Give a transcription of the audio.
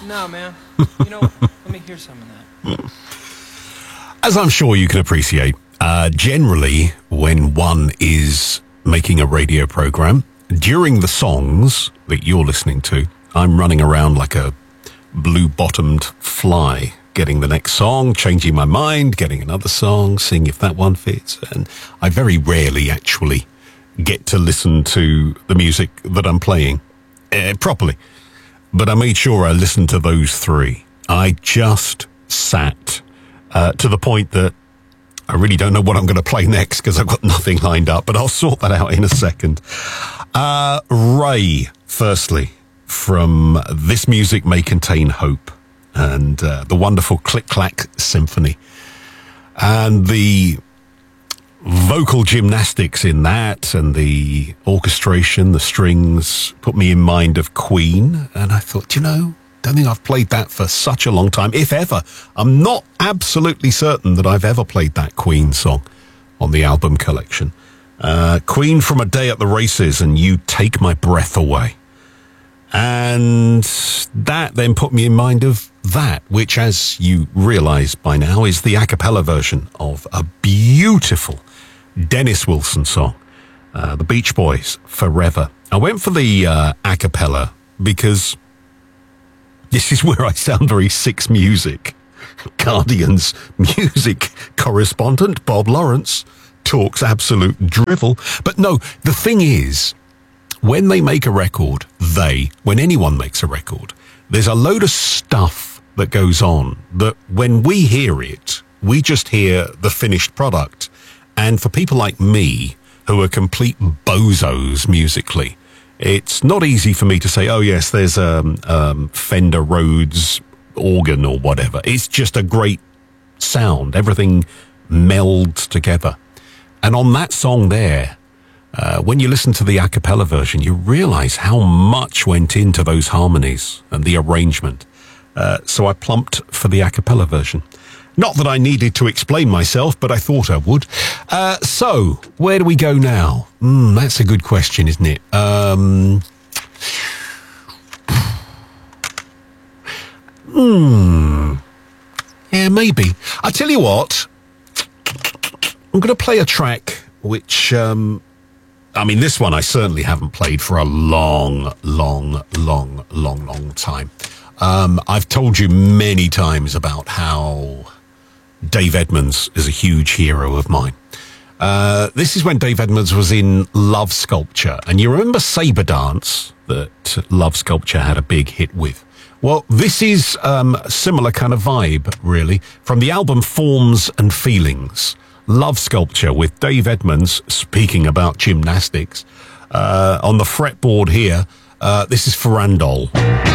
No, man. You know, let me hear some of that. As I'm sure you can appreciate, generally when one is making a radio program, during the songs that you're listening to, I'm running around like a blue-bottomed fly, getting the next song, changing my mind, getting another song, seeing if that one fits. And I very rarely actually get to listen to the music that I'm playing properly. But I made sure I listened to those three. I just sat to the point that I really don't know what I'm going to play next because I've got nothing lined up, but I'll sort that out in a second. Ray, firstly, from This Music May Contain Hope, and the wonderful Click Clack Symphony. And the vocal gymnastics in that and the orchestration, the strings, put me in mind of Queen. And I thought, don't think I've played that for such a long time, if ever. I'm not absolutely certain that I've ever played that Queen song on the album collection. Queen, From a Day at the Races and You Take My Breath Away. And that then put me in mind of that, which, as you realize by now, is the a cappella version of a beautiful Dennis Wilson song, the Beach Boys, Forever. I went for the a cappella because this is where I sound very Six Music. Guardian's music correspondent, Bob Lawrence, talks absolute drivel. But no, the thing is, when they make a record, when anyone makes a record, there's a load of stuff that goes on that when we hear it, we just hear the finished product. And for people like me, who are complete bozos musically, it's not easy for me to say, oh yes, there's a Fender Rhodes organ or whatever. It's just a great sound. Everything melds together. And on that song there, when you listen to the a cappella version, you realize how much went into those harmonies and the arrangement. So I plumped for the a cappella version. Not that I needed to explain myself, but I thought I would. So, where do we go now? That's a good question, isn't it? Yeah, maybe. I tell you what, I'm going to play a track which, this one I certainly haven't played for a long time. I've told you many times about how Dave Edmunds is a huge hero of mine. This is when Dave Edmunds was in Love Sculpture. And you remember Sabre Dance that Love Sculpture had a big hit with? Well, this is a similar kind of vibe, really, from the album Forms and Feelings. Love Sculpture with Dave Edmunds, speaking about gymnastics, on the fretboard here. This is Farandole.